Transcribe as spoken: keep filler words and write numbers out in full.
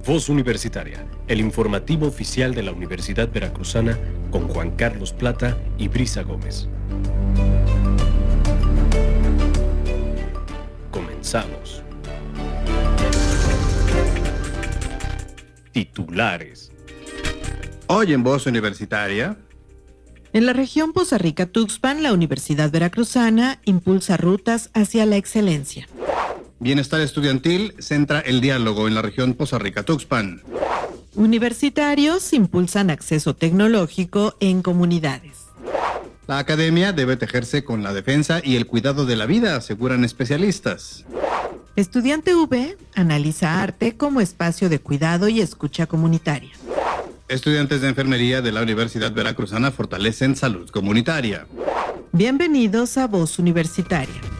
Voz Universitaria, el informativo oficial de la Universidad Veracruzana con Juan Carlos Plata y Brisa Gómez. Comenzamos. Titulares. Hoy en Voz Universitaria. En la región Poza Rica-Tuxpan, la Universidad Veracruzana impulsa rutas hacia la excelencia. Bienestar estudiantil centra el diálogo en la región Poza Rica-Tuxpan. Universitarios impulsan acceso tecnológico en comunidades. La academia debe tejerse con la defensa y el cuidado de la vida, aseguran especialistas. Estudiante V analiza arte como espacio de cuidado y escucha comunitaria. Estudiantes de enfermería de la Universidad Veracruzana fortalecen salud comunitaria. Bienvenidos a Voz Universitaria.